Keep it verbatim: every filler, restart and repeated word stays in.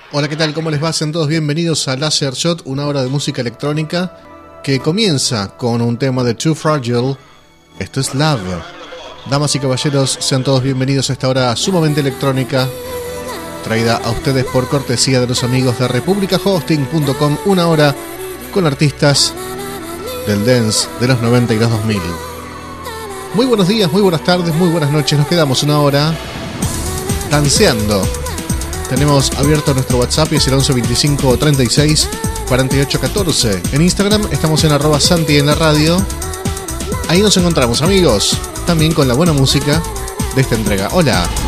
Hola, ¿qué tal? ¿Cómo les va? Sean todos bienvenidos a Laser Shot, una hora de música electrónica que comienza con un tema de Too Fragile. Esto es Love. Damas y caballeros, sean todos bienvenidos a esta hora sumamente electrónica, traída a ustedes por cortesía de los amigos de República Hosting punto com, una hora con artistas del dance de los noventa y los dos mil. Muy buenos días, muy buenas tardes, muy buenas noches. Nos quedamos una hora danceando. Tenemos abierto nuestro WhatsApp y es el once veinticinco treinta y seis cuarenta y ocho catorce. En Instagram estamos en arroba Santi en la radio. Ahí nos encontramos, amigos, también con la buena música de esta entrega. Hola.